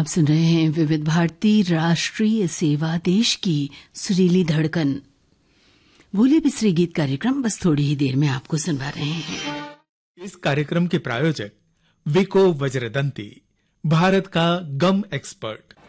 आप सुन रहे हैं विविध भारती राष्ट्रीय सेवा, देश की सुरीली धड़कन। भूले बिसरे गीत कार्यक्रम बस थोड़ी ही देर में आपको सुनवा रहे हैं। इस कार्यक्रम के प्रायोजक विको वज्रदंती, भारत का गम एक्सपर्ट।